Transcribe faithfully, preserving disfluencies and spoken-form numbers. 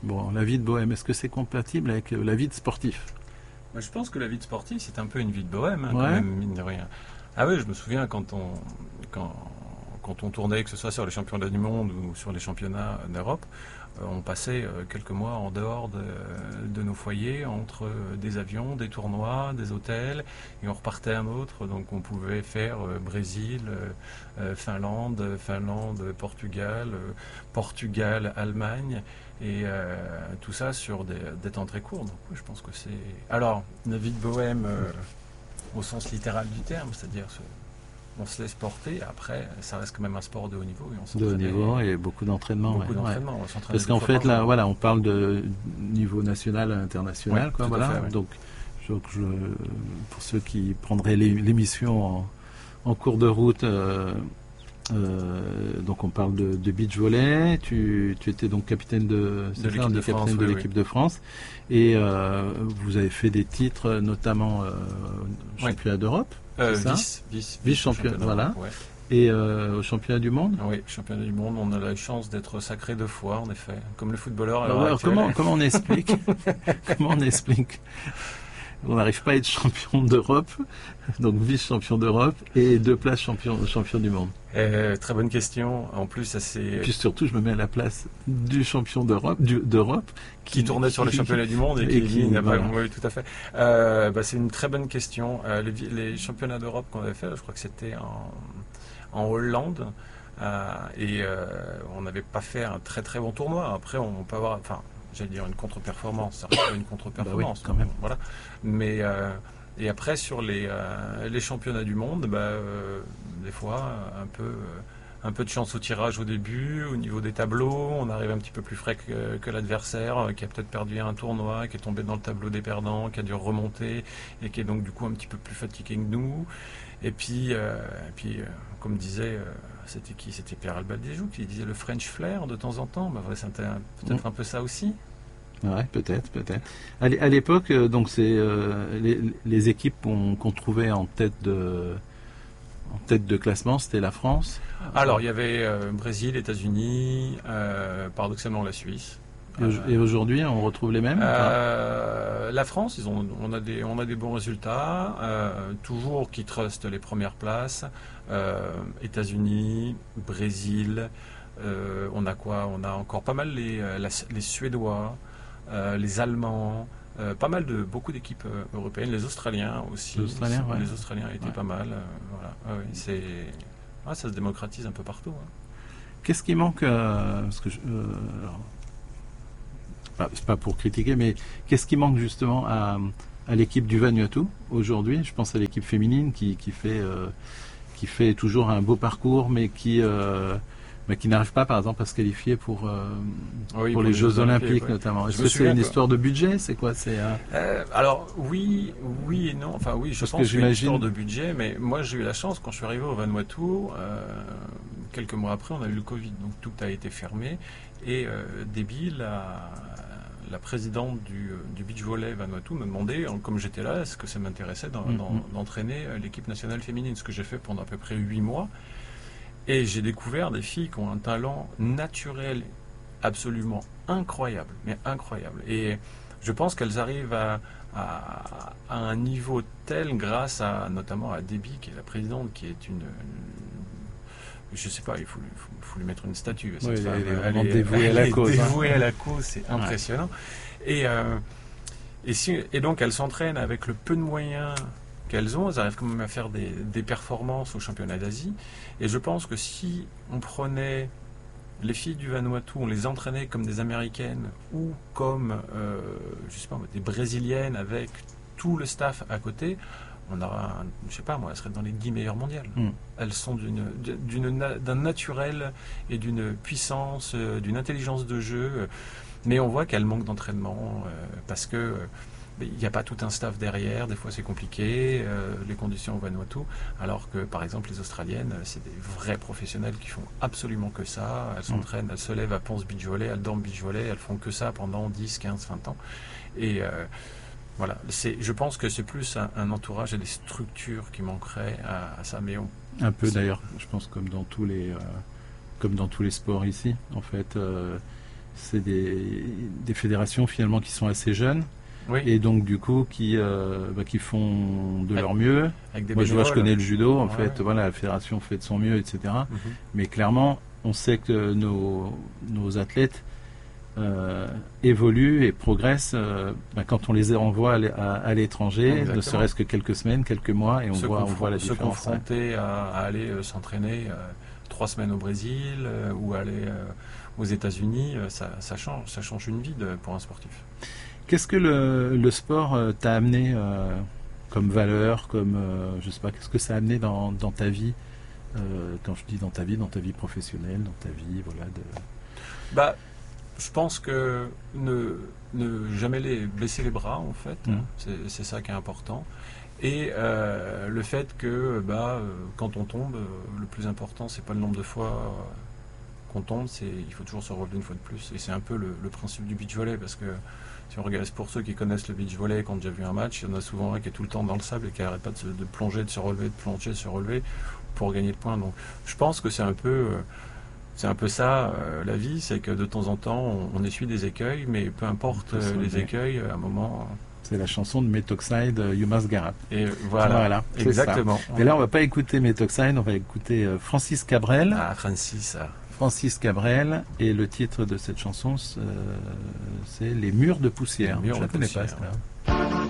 Bon, la vie de bohème, est-ce que c'est compatible avec la vie de sportif? Moi, je pense que la vie de sportif, c'est un peu une vie de bohème, hein, Ouais. quand même, mine de rien. Ah oui, je me souviens quand on, quand, quand on tournait, que ce soit sur les championnats du monde ou sur les championnats d'Europe, euh, on passait euh, quelques mois en dehors de, de nos foyers, entre euh, des avions, des tournois, des hôtels, et on repartait un autre. Donc on pouvait faire euh, Brésil, euh, euh, Finlande, Finlande, Portugal, euh, Portugal, Allemagne. Et euh, tout ça sur des, des temps très courts. Donc oui, je pense que c'est... Alors, une vie de bohème euh, au sens littéral du terme, c'est-à-dire ce- on se laisse porter, après ça reste quand même un sport de haut niveau. Et on De haut s'entraîne niveau et beaucoup d'entraînement. beaucoup ouais, ouais. d'entraînement. On s'entraîne Parce deux qu'en fois fait, par là, jour. voilà, on parle de niveau national à international, Ouais, quoi, tout à voilà. fait, ouais. Donc, je, je- pour ceux qui prendraient l'é- l'émission en, en cours de route, euh, euh, donc on parle de, de beach volley. Tu, tu étais donc capitaine de, c'est De ça, l'équipe de capitaine France, de oui, l'équipe de France, et euh, vous avez fait des titres, notamment euh, championnat d'Europe, Euh, c'est ça vice, vice, Vice-champion, championnat, voilà. ouais. et euh, au championnat du monde. Oui, championnat du monde, on a la chance d'être sacré deux fois, en effet. Comme le footballeur à l'heure Alors, alors, actuelle. comment, comment on explique comment on explique on n'arrive pas à être champion d'Europe, donc vice-champion d'Europe et deux places champion, champion du monde. Euh, très bonne question. En plus, assez... Puis surtout, je me mets à la place du champion d'Europe, du, d'Europe qui, qui tournait sur les championnats du monde et, et qui, qui n'a pas... voilà. Oui, tout à fait. Euh, bah, c'est une très bonne question. Euh, les, les championnats d'Europe qu'on avait fait, je crois que c'était en, en Hollande. Euh, et euh, on n'avait pas fait un très très bon tournoi. Après, on peut avoir, enfin, j'allais dire une contre-performance. Ça reste une contre-performance, bah oui, quand même. Voilà. Mais euh, et après sur les euh, les championnats du monde, bah, euh, des fois un peu euh, un peu de chance au tirage au début, au niveau des tableaux, on arrive un petit peu plus frais que, que l'adversaire, euh, qui a peut-être perdu un tournoi, qui est tombé dans le tableau des perdants, qui a dû remonter et qui est donc du coup un petit peu plus fatigué que nous. Et puis, euh, et puis euh, comme disait, euh, c'était qui C'était Pierre Albaldéjou qui disait le French flair de temps en temps. Bah, c'était un- peut-être Mmh. un peu ça aussi. Ouais, peut-être, peut-être. À l'é- à l'époque, euh, donc c'est euh, les, les équipes qu'on, qu'on trouvait en tête de en tête de classement, c'était la France. Alors, il y avait euh, Brésil, États-Unis, euh, paradoxalement la Suisse. Et, au- et aujourd'hui, on retrouve les mêmes ou pas Euh, la France, ils ont, on, a des, on a des bons résultats, euh, toujours qui trustent les premières places. Euh, États-Unis, Brésil, euh, on a quoi On a encore pas mal les, euh, la- les Suédois, euh, les Allemands, euh, pas mal de beaucoup d'équipes euh, européennes, les Australiens aussi. Les Australiens, ouais. Les Australiens étaient Ouais. pas mal. euh, voilà. Ah oui, c'est, ah, ça se démocratise un peu partout. hein. Qu'est-ce qui manque euh, parce que je, euh, alors, c'est pas- c'est pas pour critiquer, mais qu'est-ce qui manque justement à, à l'équipe du Vanuatu aujourd'hui? Je pense à l'équipe féminine qui, qui fait euh, qui fait toujours un beau parcours, mais qui euh, mais qui n'arrive pas, par exemple, à se qualifier pour euh, Oui, pour les Jeux Olympiques, ouais. notamment. Je Est-ce me que c'est souviens une que- histoire de budget? C'est quoi? C'est un... Euh, alors oui, oui et non. Enfin oui, je Parce pense que que c'est une j'imagine- histoire de budget, mais moi j'ai eu la chance quand je suis arrivé au Vanuatu, euh, quelques mois après, on a eu le Covid, donc tout a été fermé. Et euh, Debbie, la, la présidente du, euh, du beach volley Vanuatu, me demandait, en- comme j'étais là, est-ce que ça m'intéressait d'en- Mhm. d'en- d'entraîner euh, l'équipe nationale féminine, ce que j'ai fait pendant à peu près huit mois. Et j'ai découvert des filles qui ont un talent naturel absolument incroyable, mais incroyable. Et je pense qu'elles arrivent à, à, à un niveau tel grâce à notamment à Debbie, qui est la présidente, qui est une, une- je sais pas, il faut, lui- faut, faut lui mettre une statue. à cette Oui, femme. elle est vraiment est- dévouée à elle la est cause, hein. dévouée à la cause, c'est impressionnant. Et, euh, et, si, et donc elles s'entraînent avec le peu de moyens qu'elles ont, elles arrivent quand même à faire des, des performances au championnat d'Asie. Et je pense que si on prenait les filles du Vanuatu, on les entraînait comme des Américaines ou comme euh, je sais pas, des Brésiliennes avec tout le staff à côté, on aura, un, je sais pas moi, elles seraient dans les dix meilleures mondiales. Mm. Elles sont d'une, d'une, d'un naturel et d'une puissance, euh, d'une intelligence de jeu, mais on voit qu'elles manquent d'entraînement euh, parce que euh, il n'y a pas tout un staff derrière, des fois c'est compliqué, euh, les conditions au Vanuatu, alors que par exemple les Australiennes, c'est des vrais professionnels qui font absolument que ça, elles s'entraînent, elles se lèvent à Ponce Beach Volley, elles dorment Beach Volley, elles font que ça pendant dix, quinze, vingt ans. Et euh, voilà, c'est, je pense que c'est plus un, un entourage et des structures qui manqueraient à, à ça, mais on, Un peu c'est- d'ailleurs, je pense comme dans tous les euh, comme dans tous les sports ici, en fait. euh, c'est des, des fédérations finalement qui sont assez jeunes. Oui. Et donc du coup qui, euh, bah, qui font de avec, leur mieux. Avec des Moi je vois, je connais le judo, en ouais. fait, voilà, la fédération fait de son mieux, et cetera. Mm-hmm. Mais clairement, on sait que nos, nos athlètes euh, évoluent et progressent euh, bah, quand on les envoie à, à l'étranger, Exactement. ne serait-ce que quelques semaines, quelques mois, et on, voit, on voit la se différence. Se confronter à, à aller euh, s'entraîner euh, trois semaines au Brésil euh, ou aller euh, aux États-Unis, euh, ça, ça change, ça change une vie de, pour un sportif. Qu'est-ce que le, le sport euh, t'a amené euh, comme valeur, comme euh, je sais pas, qu'est-ce que ça a amené dans, dans ta vie euh, quand je dis dans ta vie, dans ta vie professionnelle, dans ta vie, voilà. De... Bah, je pense que ne, ne jamais les, baisser les bras, en fait, mmh. c'est, c'est ça qui est important. Et euh, le fait que bah, euh, quand on tombe, euh, le plus important, c'est pas le nombre de fois euh, qu'on tombe, c'est il faut toujours se relever une fois de plus. Et c'est un peu le, le principe du beach volley, parce que si on regarde, pour ceux qui connaissent le beach volley, qui ont déjà vu un match, il y en a souvent un qui est tout le temps dans le sable et qui n'arrête pas de, se, de plonger, de se relever, de plonger, de se relever pour gagner le point. Donc je pense que c'est un peu... Euh, C'est un peu ça, euh, la vie, c'est que de temps en temps, on, on essuie des écueils, mais peu importe euh, les écueils, à un moment... Euh... C'est la chanson de Metoxide, uh, You Must Get Up. Et voilà, voilà exactement. Ça. Mais là, on va pas écouter Metoxide, on va écouter euh, Francis Cabrel. Ah, Francis. Ah. Francis Cabrel, et le titre de cette chanson, c'est, c'est Les Murs de poussière. Les murs Je ne de connais poussière. pas, ça.